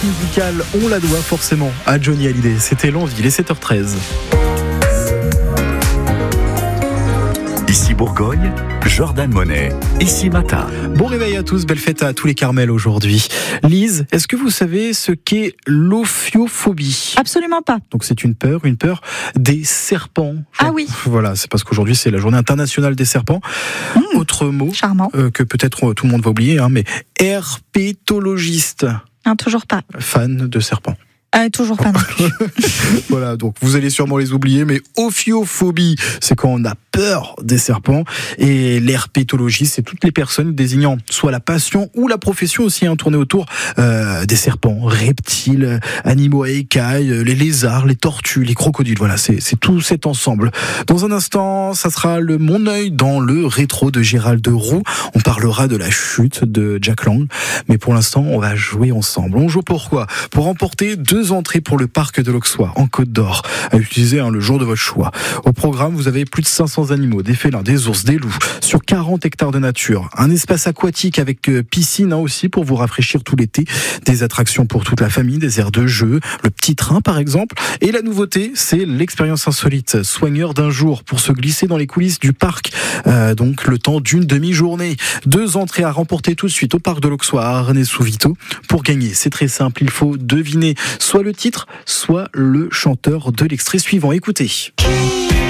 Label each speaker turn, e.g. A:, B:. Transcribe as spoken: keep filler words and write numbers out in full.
A: Musicale, on la doit forcément à Johnny Hallyday. C'était l'envie, il est sept heures treize.
B: Ici Bourgogne, Jordan Monet, ici Matin.
A: Bon réveil à tous, belle fête à tous les Carmels aujourd'hui. Lise, est-ce que vous savez ce qu'est l'ophiophobie ?
C: Absolument pas.
A: Donc c'est une peur, une peur des serpents.
C: Ah
A: Genre,
C: oui.
A: Voilà, c'est parce qu'aujourd'hui c'est la journée internationale des serpents. Mmh, Autre mot
C: charmant.
A: Euh, que peut-être tout le monde va oublier, hein, mais herpétologiste.
C: Non, toujours pas.
A: Fan de serpents.
C: Euh, toujours pas non plus.
A: Voilà, donc vous allez sûrement les oublier, mais ophiophobie, c'est quand on a peur des serpents. Et l'herpétologie, c'est toutes les personnes désignant soit la passion ou la profession aussi, hein, tournée autour euh, des serpents, reptiles, animaux à écailles, les lézards, les tortues, les crocodiles. Voilà, c'est, c'est tout cet ensemble. Dans un instant, ça sera le Mon œil dans le rétro de Gérald Roux. On parlera de la chute de Jack Lang. Mais pour l'instant, on va jouer ensemble. On joue pourquoi ? Pour remporter deux entrées pour le parc de l'Auxois en Côte d'Or, à utiliser hein, le jour de votre choix. Au programme, vous avez plus de cinq cents animaux, des félins, des ours, des loups, sur quarante hectares de nature. Un espace aquatique avec euh, piscine hein, aussi pour vous rafraîchir tout l'été. Des attractions pour toute la famille, des aires de jeu, le petit train par exemple. Et la nouveauté, c'est l'expérience insolite, soigneur d'un jour pour se glisser dans les coulisses du parc. Euh, donc le temps d'une demi-journée. Deux entrées à remporter tout de suite au parc de l'Auxois à Arnay-sous-Vito. Pour gagner, c'est très simple, il faut deviner soit le titre, soit le chanteur de l'extrait suivant. Écoutez.